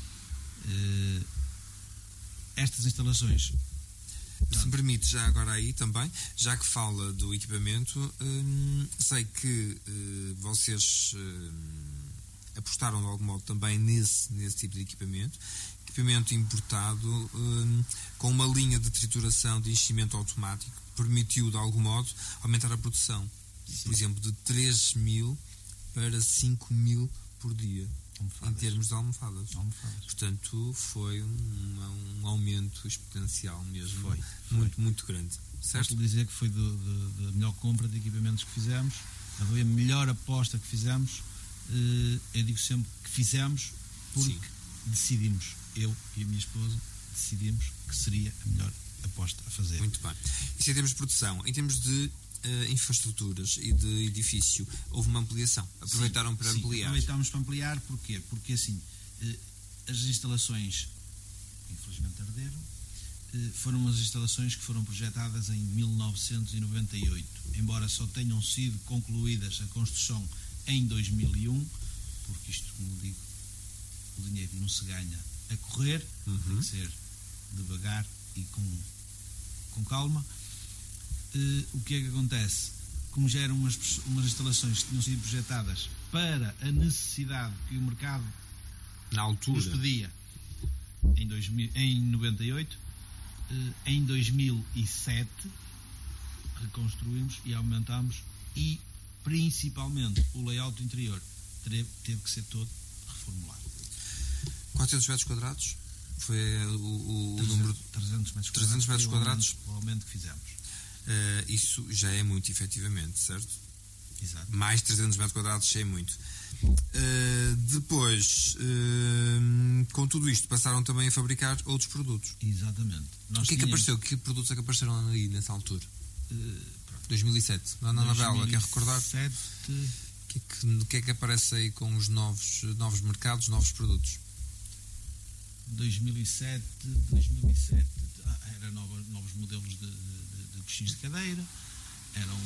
Eh, estas instalações... Se me permite, já agora aí também, já que fala do equipamento, hum, sei que hum, vocês hum, apostaram de algum modo também nesse, nesse tipo de equipamento, equipamento importado hum, com uma linha de trituração de enchimento automático, permitiu de algum modo aumentar a produção, Sim. por exemplo, de três mil para cinco mil por dia. Almofadas. Em termos de almofadas. almofadas. Portanto, foi um, um aumento exponencial mesmo. Foi, foi. Muito, muito grande. Certo? Posso dizer que foi do, do, da melhor compra de equipamentos que fizemos, foi a melhor aposta que fizemos. Eu digo sempre que fizemos porque Sim. decidimos, eu e a minha esposa, decidimos que seria a melhor aposta a fazer. Muito bem. Isso em termos de produção. Em termos de Uh, infraestruturas e de edifício, houve uma ampliação, aproveitaram sim, para sim, ampliar. Aproveitámos para ampliar, porquê? Porque assim, uh, as instalações, infelizmente arderam, uh, foram as instalações que foram projetadas em mil novecentos e noventa e oito, embora só tenham sido concluídas a construção em dois mil e um, porque isto, como digo, o dinheiro não se ganha a correr, uhum. tem que ser devagar e com, com calma. Uh, o que é que acontece? Como já eram umas, umas instalações que tinham sido projetadas para a necessidade que o mercado na altura nos pedia em, dois mil, em noventa e oito, uh, em dois mil e sete reconstruímos e aumentámos, e principalmente o layout interior teve, teve que ser todo reformulado. quatrocentos metros quadrados? Foi o, o, trezentos, o número trezentos metros trezentos quadrados, metros quadrados? O aumento que fizemos. Uh, isso já é muito, efetivamente, certo? Exato. Mais trezentos metros quadrados já é muito. Uh, depois, uh, com tudo isto, passaram também a fabricar outros produtos. Exatamente. Nós o que é que apareceu? Que produtos é que apareceram aí nessa altura? Uh, dois mil e sete. Na novela, quer recordar? dois mil e sete. O que, é que, o que é que aparece aí com os novos, novos mercados, novos produtos? dois mil e sete, dois mil e sete ah, eram novos, novos modelos de, de, de coxins de cadeira, eram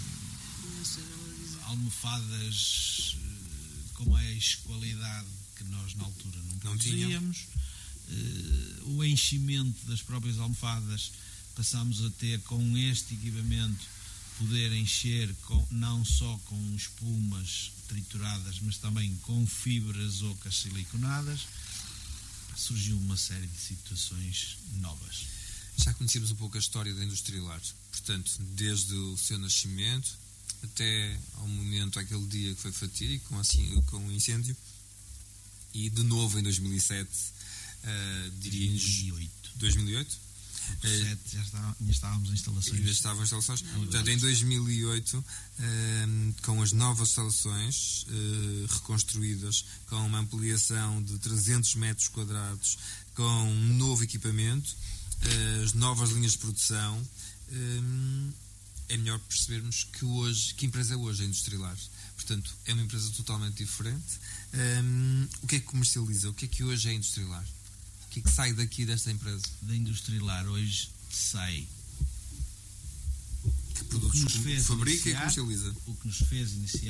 almofadas com mais qualidade que nós na altura não produzíamos. Uh, o enchimento das próprias almofadas passámos a ter, com este equipamento, poder encher com, não só com espumas trituradas, mas também com fibras ocas siliconadas. Surgiu uma série de situações novas. Já conhecemos um pouco a história da Industrilar, portanto, desde o seu nascimento até ao momento, aquele dia que foi fatídico com, assim, com o incêndio, e de novo em dois mil e sete, uh, diria dois mil e oito. dois mil e oito? Uh, já, está, já estávamos em instalações. Ainda estavam em instalações. Portanto, em dois mil e oito, uh, com as novas instalações uh, reconstruídas, com uma ampliação de trezentos metros quadrados, com um novo equipamento, uh, as novas linhas de produção, uh, é melhor percebermos que hoje, que empresa é hoje a Industrilar. Portanto, é uma empresa totalmente diferente. Um, o que é que comercializa? O que é que hoje é a Industrilar? O que é que sai daqui desta empresa? Da Industrilar hoje sai que produtos que nos fez fabrica iniciar, e comercializa? O que nos fez iniciar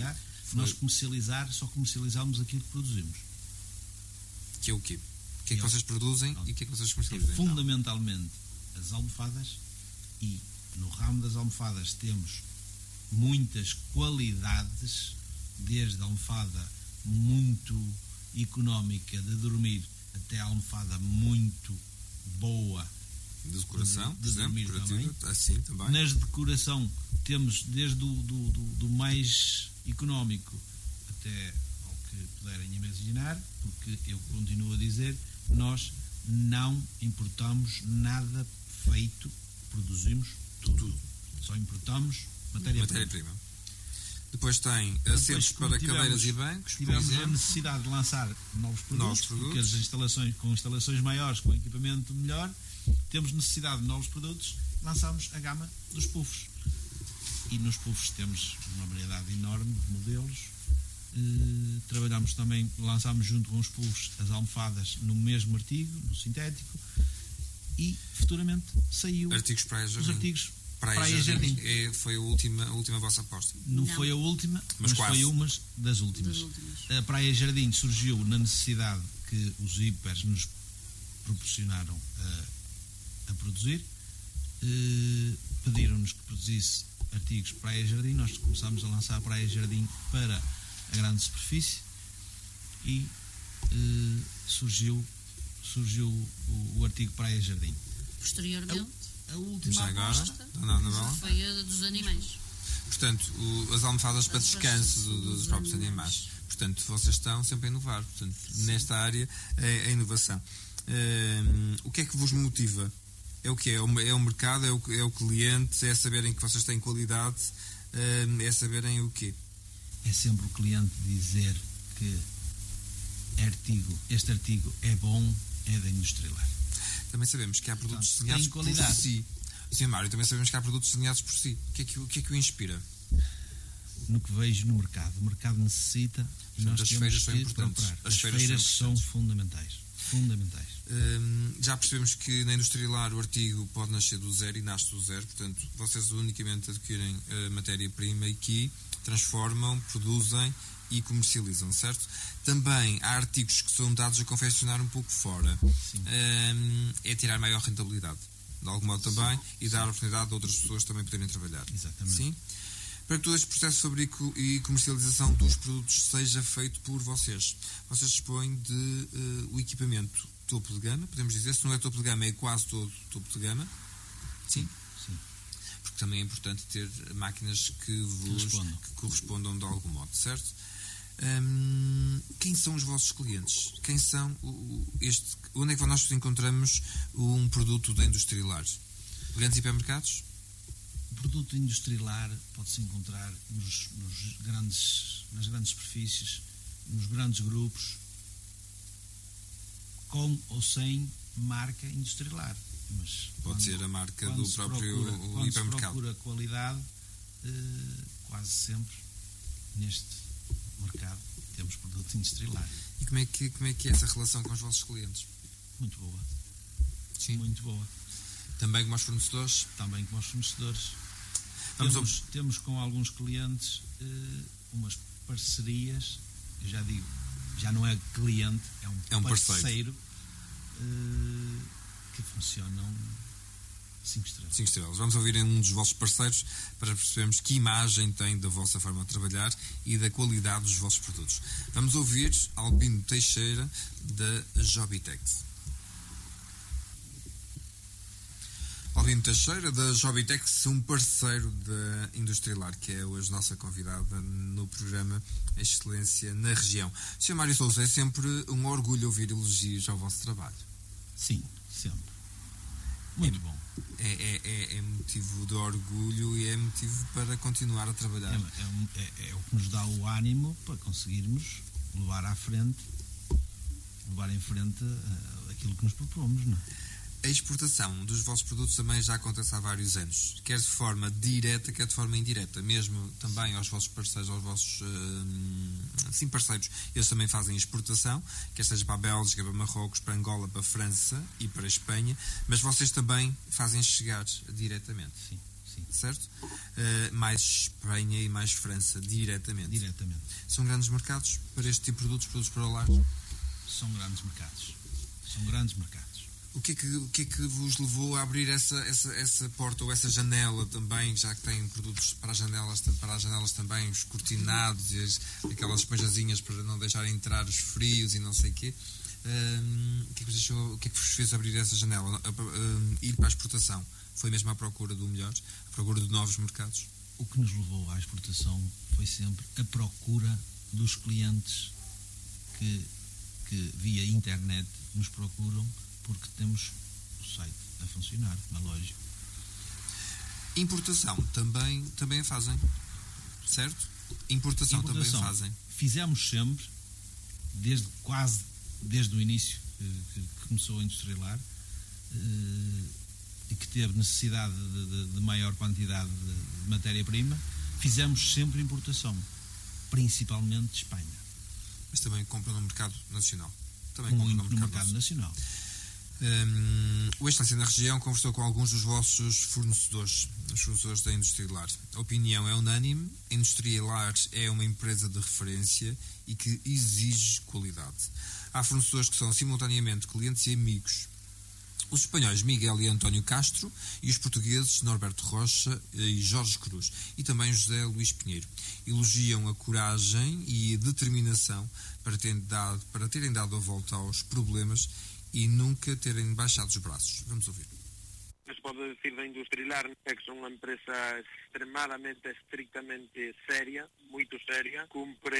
Foi. Nós comercializar, só comercializamos aquilo que produzimos. Que é o quê? O que é que Eu. vocês produzem Pronto. e o que é que vocês É comercializam? Então? fundamentalmente as almofadas, e no ramo das almofadas temos muitas qualidades, desde a almofada muito económica de dormir até a almofada muito boa De decoração, de, por de exemplo, dormir decorativa, também. assim também. Nas decoração temos desde o do, do, do mais económico até ao que puderem imaginar, porque eu continuo a dizer, nós não importamos nada feito, produzimos tudo. tudo. Só importamos matéria-prima. Matéria-prima. Depois tem assentos como para tivemos- cadeiras e bancos, por Tivemos a exemplo. necessidade de lançar novos produtos, Novos porque produtos. as instalações, com instalações maiores, com equipamento melhor, temos necessidade de novos produtos, lançamos a gama dos puffs. E nos puffs temos uma variedade enorme de modelos. Eh, trabalhamos também, lançamos junto com os puffs as almofadas no mesmo artigo, no sintético, e futuramente saiu Artigos para a os jardim. artigos Praia, Praia Jardim. Jardim. É, foi a última, a última vossa aposta. Não, Não. foi a última, Mas mas, quase. foi uma das últimas. Das últimas. A Praia Jardim surgiu na necessidade que os hipers nos proporcionaram a, a produzir. Eh, Pediram-nos que produzisse artigos Praia Jardim. Nós começámos a lançar a Praia Jardim para a grande superfície e eh, surgiu, surgiu o, o artigo Praia Jardim. Posteriormente, A última Já agora, aposta Dona Anabela? foi a dos animais. Portanto, o- as almofadas para As descanso do- dos dos próprios animais. animais. Portanto, vocês estão sempre a inovar. Portanto, nesta área é a inovação. Hum, o que é que vos motiva? É o que é? É o, é o mercado? É o, é o cliente? É saberem que vocês têm qualidade? Hum, é saberem o quê? é sempre o cliente dizer que artigo, este artigo é bom, é da Industrilar. Também sabemos que há produtos Portanto, desenhados tem por qualidade. si. senhor Mário, também sabemos que há produtos desenhados por si. O que é que, o que, é que o inspira? No que vejo no mercado. O mercado necessita e Portanto, nós as temos feiras são que importantes. procurar. As As, feiras feiras, são são, importantes. fundamentais. Fundamentais. Hum, já percebemos que na Industrilar o artigo pode nascer do zero e nasce do zero, portanto, vocês unicamente adquirem a matéria-prima e que transformam, produzem e comercializam, certo? Também há artigos que são dados a confeccionar um pouco fora. Sim. Hum, é tirar maior rentabilidade, de algum modo também, Sim. e dar a oportunidade a outras pessoas também poderem trabalhar. Exatamente. Sim? Para que todo este processo de fabrico e comercialização dos produtos seja feito por vocês. Vocês dispõem de uh, o equipamento topo de gama, podemos dizer, se não é topo de gama, é quase todo topo de gama. Sim? Sim. Porque também é importante ter máquinas que vos Correspondam. que correspondam de algum modo, certo? Hum, quem são os vossos clientes? Quem são o, o- este, onde é que nós encontramos um produto da Industrilar? Grandes hipermercados? O produto industrilar pode-se encontrar nos, nos grandes, nas grandes superfícies, nos grandes grupos, com ou sem marca industrilar. Mas Pode quando- ser a marca quando do se próprio procura- quando se hipermercado. procura qualidade, eh, quase sempre neste mercado temos produto industrilar. E como é, que, como é que é essa relação com os vossos clientes? Muito boa. Sim. Muito boa. Também como aos fornecedores? Também como aos fornecedores. Vamos Temos, temos com alguns clientes eh, umas parcerias, eu já digo, já não é cliente, é um, É um parceiro. parceiro, eh, que funcionam cinco estrelas. Cinco estrelas. Vamos ouvir em um dos vossos parceiros para percebermos que imagem tem da vossa forma de trabalhar e da qualidade dos vossos produtos. Vamos ouvir Albino Teixeira da Jobitex. Albino Teixeira da Jobitex, um parceiro da Industrilar, que é hoje nossa convidada no programa Excelência na Região. senhor Mário Sousa, é sempre um orgulho ouvir elogios ao vosso trabalho. Sim, sempre. Muito bom. É, é, é, é motivo de orgulho e é motivo para continuar a trabalhar. É, é um- é- é o que nos dá o ânimo para conseguirmos levar à frente, levar em frente eh, aquilo que nos propomos, não é? A exportação dos vossos produtos também já acontece há vários anos, quer de forma direta, quer de forma indireta, mesmo também aos vossos parceiros, aos vossos hum, sim, parceiros, eles também fazem exportação, quer seja para a Bélgica, para Marrocos, para Angola, para a França e para a Espanha, mas vocês também fazem chegar diretamente. Sim, sim. sim. Certo? Uh, mais Espanha e mais França, diretamente. Diretamente. São grandes mercados para este tipo de produtos, produtos para o lar? São grandes mercados. São grandes mercados. O que é que, o que, é que vos levou a abrir essa, essa, essa porta ou essa janela também, já que têm produtos para as janelas, para as janelas também, os cortinados e as, aquelas esponjazinhas para não deixarem entrar os frios e não sei o quê. Um, o, que é que vos deixou, o que é que vos fez abrir essa janela? Um, ir para a exportação? Foi mesmo à procura do melhor? À procura de novos mercados? O que nos levou à exportação foi sempre a procura dos clientes que, que via internet nos procuram, porque temos o site a funcionar, na loja. Importação também, também a fazem, certo? Importação, Importação também a fazem. Fizemos sempre, desde quase desde o início que, que começou a industrialar, e que teve necessidade de, de, de maior quantidade de, de matéria-prima, fizemos sempre importação, principalmente de Espanha. Mas também compram no mercado nacional. Também Muito compram no mercado, no mercado nacional. Um, o Excelência na região conversou com alguns dos vossos fornecedores, os fornecedores da Industrialar. A opinião é unânime, a Industrialar é uma empresa de referência e que exige qualidade. Há fornecedores que são simultaneamente clientes e amigos. Os espanhóis Miguel e António Castro e os portugueses Norberto Rocha e Jorge Cruz e também José Luís Pinheiro elogiam a coragem e a determinação para terem dado, para terem dado a volta aos problemas e nunca terem baixado os braços. Vamos ouvir. Se pode decir da Industrialar é que son unha empresa extremadamente, estrictamente seria, moito seria,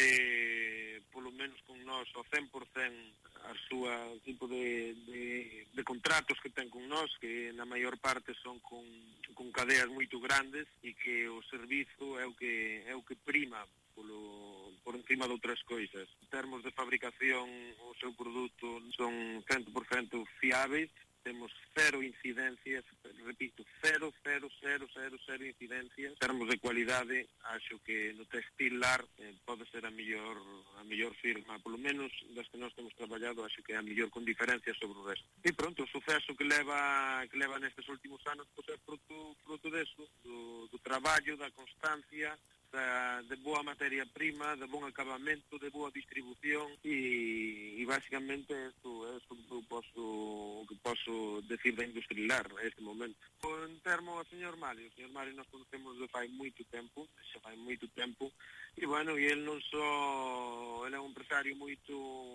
cumpre polo menos con nós ao cen por cen a súa tipo de, de, de contratos que ten con nós, que na maior parte son con, con cadeas moito grandes e que o servizo é o que, é o que prima polo, por encima de outras coisas. En termos de fabricación, o seu produto son cen por cen fiáveis, temos cero incidencias, repito, cero, cero, cero, cero, cero incidencias. En termos de cualidade, acho que no textil lar eh, pode ser a mellor a mellor firma, polo menos das que nós temos traballado, acho que é a mellor con diferencia sobre o resto. E pronto, o suceso que leva que leva nestes últimos anos pois é fruto, fruto deso, do, do traballo, da constancia, Da, de boa materia-prima, de bon acabamento, de boa distribución e, e basicamente isto é isto que eu posso, que posso decir da Industrialar neste momento. En termo ao señor Mario, o señor Mario nos conocemos de fai moito tempo, xa fai moito tempo, e bueno, e ele non só, ele é un empresario moito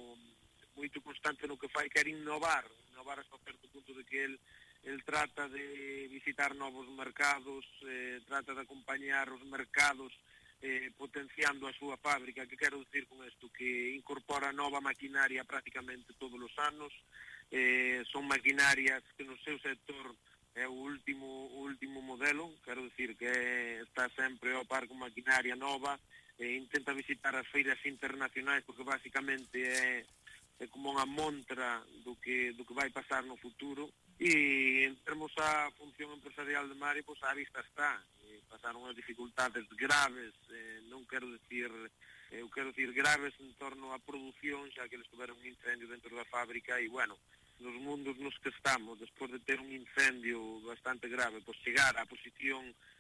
moito constante no que fai, quer innovar, innovar hasta certo punto de que ele Ele trata de visitar novos mercados, eh, trata de acompañar os mercados eh, potenciando a súa fábrica. Que quero dicir con isto? Que incorpora nova maquinaria prácticamente todos os anos. Eh, son maquinarias que no seu sector é o último, o último modelo. Quero dicir que está sempre ao par con maquinaria nova. Eh, intenta visitar as feiras internacionais porque basicamente é... é como unha montra do que, do que vai pasar no futuro e en termos a función empresarial de Mario, pois a vista está, e pasaron as dificultades graves, eh, non quero decir, eu quero decir graves en torno á produción, xa que eles tuveron un incendio dentro da fábrica e, bueno, nos mundos nos que estamos, despois de ter un incendio bastante grave, pois chegar á posición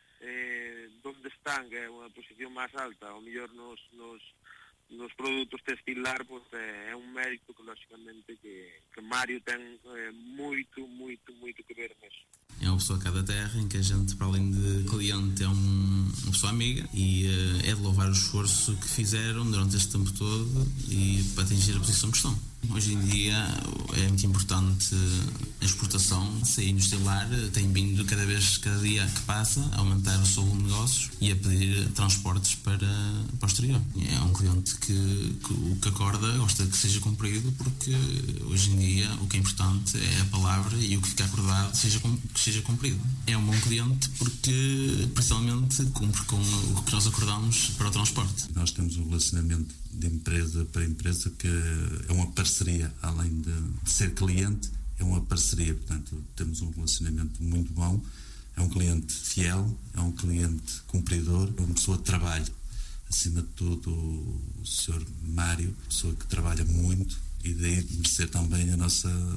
eh, donde están, que é unha posición máis alta, ao mellor nos... nos nos produtos textilar, pois é, é un mérito que lógicamente que, que Mário ten é, moito, moito, moito que ver nisso. É uma pessoa cá da terra em que a gente, para além de cliente, é um, uma pessoa amiga e uh, é de louvar o esforço que fizeram durante este tempo todo e para atingir a posição que estão. Hoje em dia é muito importante a exportação. A Industrialar tem vindo cada vez, cada dia que passa, a aumentar o seu volume de negócios e a pedir transportes para, para o exterior. É um cliente que, que o que acorda gosta que seja cumprido, porque hoje em dia o que é importante é a palavra e o que fica acordado seja, que seja cumprido. É um bom cliente porque principalmente cumpre com o que nós acordamos para o transporte. Nós temos um relacionamento de empresa para empresa que é uma parceria, além de ser cliente, é uma parceria, portanto temos um relacionamento muito bom, é um cliente fiel, é um cliente cumpridor, é uma pessoa de trabalho, acima de tudo o senhor Mário, pessoa que trabalha muito e daí merecer também a nossa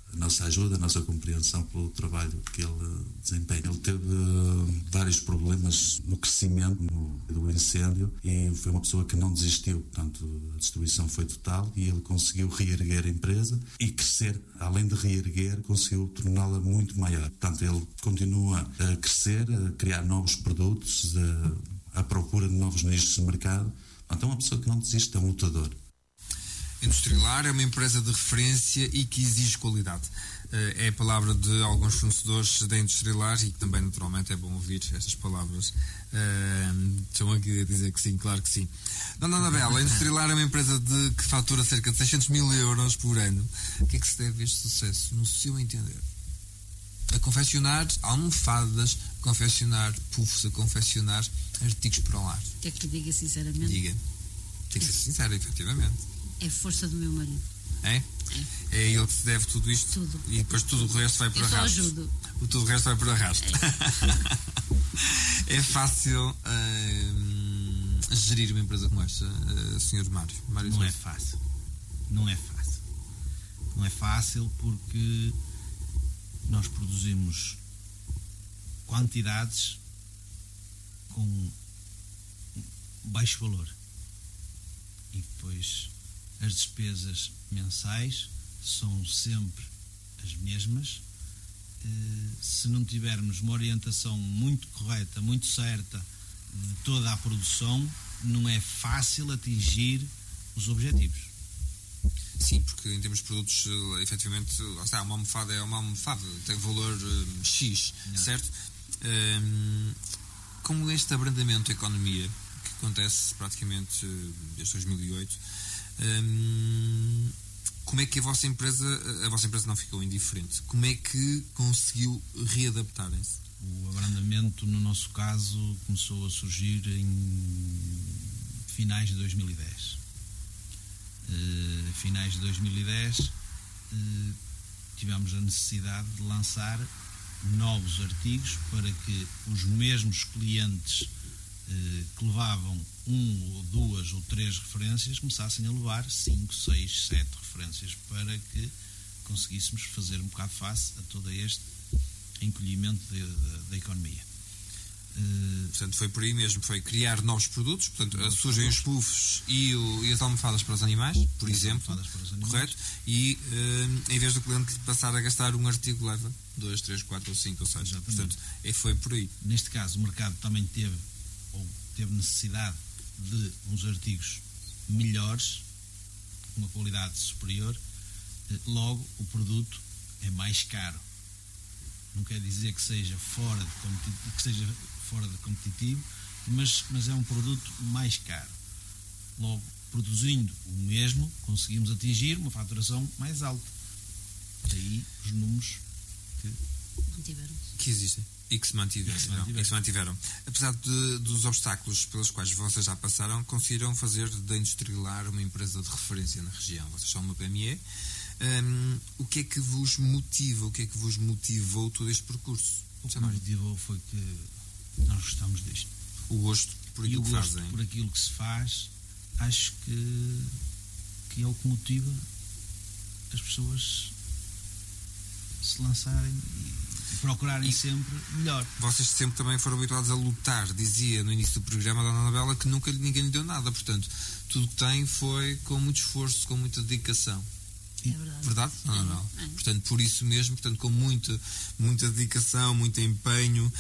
a nossa ajuda, a nossa compreensão pelo trabalho que ele desempenha. Ele teve vários problemas no crescimento do incêndio e foi uma pessoa que não desistiu. Portanto, a destruição foi total e ele conseguiu reerguer a empresa e crescer. Além de reerguer, conseguiu torná-la muito maior. Portanto, ele continua a crescer, a criar novos produtos, a, a procura de novos nichos de mercado. Portanto, é uma pessoa que não desiste, é um lutador. Industrilar é uma empresa de referência e que exige qualidade. É a palavra de alguns fornecedores da Industrilar e que também, naturalmente, é bom ouvir estas palavras. Uh, estão aqui a dizer que sim, claro que sim. Dona Anabela, a Industrilar é uma empresa de, que fatura cerca de seiscentos mil euros por ano. O que é que se deve a este sucesso, no seu entender? A confeccionar almofadas, a confeccionar puffs, a confeccionar artigos para o lar. Quer que lhe diga sinceramente? Diga. Tem que ser sincero, efetivamente. É a força do meu marido. É? É. É ele que se deve tudo isto? Tudo. E depois tudo o resto vai por arrasto. Eu só ajudo. O tudo o resto vai por arrasto. É, é fácil uh, gerir uma empresa como esta, uh, senhor Mário? Mário Não é fácil. Não é fácil. Não é fácil porque nós produzimos quantidades com baixo valor. E depois as despesas mensais são sempre as mesmas. Se não tivermos uma orientação muito correta, muito certa de toda a produção, não é fácil atingir os objetivos. Sim, porque em termos de produtos, efetivamente, lá está, uma almofada é uma almofada, tem valor um, X, não. Certo? Um, como este abrandamento da economia, que acontece praticamente desde dois mil e oito, um, como é que a vossa empresa, a vossa empresa não ficou indiferente? Como é que conseguiu readaptarem-se? O abrandamento, no nosso caso, começou a surgir em finais de dois mil e dez. Uh, finais de dois mil e dez uh, tivemos a necessidade de lançar novos artigos para que os mesmos clientes uh, que levavam um ou duas ou três referências começassem a levar cinco, seis, sete referências para que conseguíssemos fazer um bocado face a todo este encolhimento de, de, da economia. Uh, portanto, foi por aí mesmo, foi criar novos produtos, portanto, novos surgem produtos. Os puffs e, o, e as almofadas para os animais, por as exemplo, para os animais. Correto? E uh, em vez do cliente passar a gastar um artigo, leva dois, três, quatro ou cinco, ou seja, portanto, e foi por aí. Neste caso, o mercado também teve, ou teve necessidade de uns artigos melhores, com uma qualidade superior, logo o produto é mais caro. Não quer dizer que seja fora de competitivo, que seja fora de competitivo, mas, mas é um produto mais caro. Logo, produzindo o mesmo, conseguimos atingir uma faturação mais alta. Daí os números que, que existem e que se mantiveram. Que se mantiveram. E que se mantiveram. Apesar de, dos obstáculos pelos quais vocês já passaram, conseguiram fazer da Industrilar uma empresa de referência na região. Vocês são uma P M E. Um, o que é que vos motiva, o que é que vos motivou todo este percurso? O que nos motivou foi que nós gostamos disto. O gosto por aquilo que fazem. Por aquilo que se faz, acho que, que é o que motiva as pessoas se lançarem e procurarem e sempre melhor. Vocês sempre também foram habituados a lutar. Dizia no início do programa a Dona Anabela que nunca ninguém lhe deu nada, portanto, tudo que tem foi com muito esforço, com muita dedicação. É verdade. Verdade? É, não, não. É. Portanto, por isso mesmo, portanto, com muita, muita dedicação, muito empenho,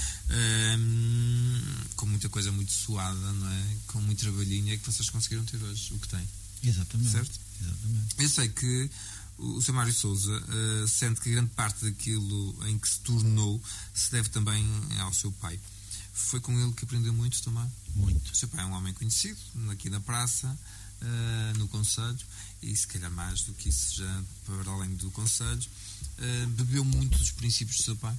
hum, com muita coisa muito suada, não é? Com muito trabalhinho, é que vocês conseguiram ter hoje o que têm. Exatamente. Certo? Exatamente. Eu sei que o senhor Mário Sousa uh, sente que grande parte daquilo em que se tornou se deve também ao seu pai. Foi com ele que aprendeu muito também? Muito. O seu pai é um homem conhecido, aqui na praça, uh, no concelho, e se calhar mais do que isso já para além do conselho, uh, bebeu muito dos princípios do seu pai?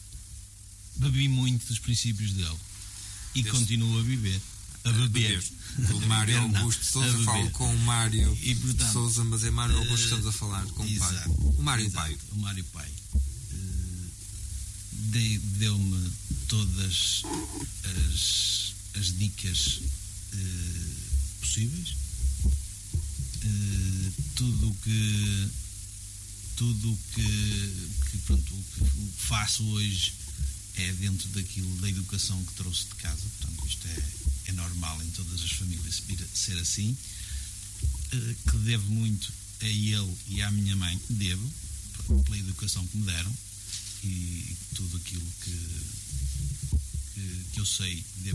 Bebi muito dos princípios dele e Desde... continuo a beber a beber, beber. O Mário Augusto Sousa, falo com o Mário e, portanto, Sousa, mas é Mário Augusto que estamos a falar com uh, o pai, o Mário exato, pai o Mário pai uh, de, deu-me todas as, as dicas uh, possíveis. Uh, tudo o que tudo o que, que, pronto, o que, o que faço hoje é dentro daquilo, da educação que trouxe de casa. Portanto, isto é, é normal em todas as famílias ser assim. Que devo muito a ele e à minha mãe, devo, pela educação que me deram, e tudo aquilo que, que, que eu sei devo